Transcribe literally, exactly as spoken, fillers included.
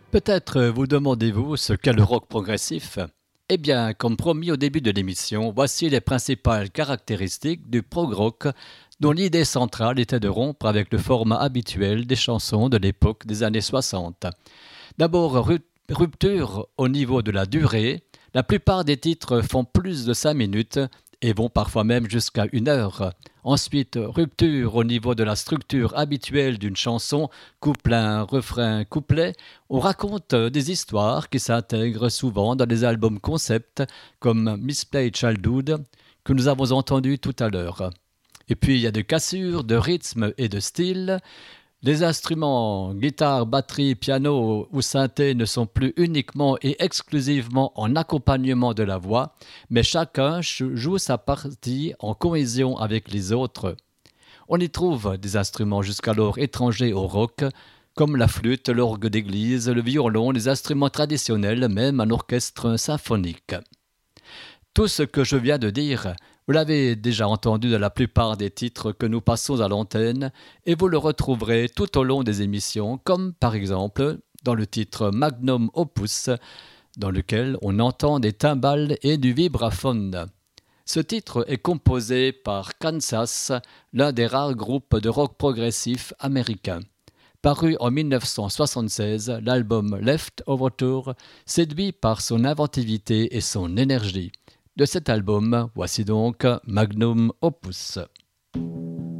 Peut-être vous demandez-vous ce qu'est le rock progressif? Eh bien, comme promis au début de l'émission, voici les principales caractéristiques du prog rock dont l'idée centrale était de rompre avec le format habituel des chansons de l'époque des années soixante. D'abord, ru- rupture au niveau de la durée. La plupart des titres font plus de cinq minutes et vont parfois même jusqu'à une heure. Ensuite, rupture au niveau de la structure habituelle d'une chanson, couplet, refrain, couplet. On raconte des histoires qui s'intègrent souvent dans des albums concept comme Misplaced Childhood que nous avons entendu tout à l'heure. Et puis il y a des cassures de rythme et de style. Les instruments, guitare, batterie, piano ou synthé ne sont plus uniquement et exclusivement en accompagnement de la voix, mais chacun joue sa partie en cohésion avec les autres. On y trouve des instruments jusqu'alors étrangers au rock, comme la flûte, l'orgue d'église, le violon, les instruments traditionnels, même un orchestre symphonique. Tout ce que je viens de dire, vous l'avez déjà entendu dans la plupart des titres que nous passons à l'antenne et vous le retrouverez tout au long des émissions, comme par exemple dans le titre Magnum Opus, dans lequel on entend des timbales et du vibraphone. Ce titre est composé par Kansas, l'un des rares groupes de rock progressif américains. Paru en mille neuf cent soixante-seize, l'album Left Over Tour séduit par son inventivité et son énergie. De cet album, voici donc Magnum Opus.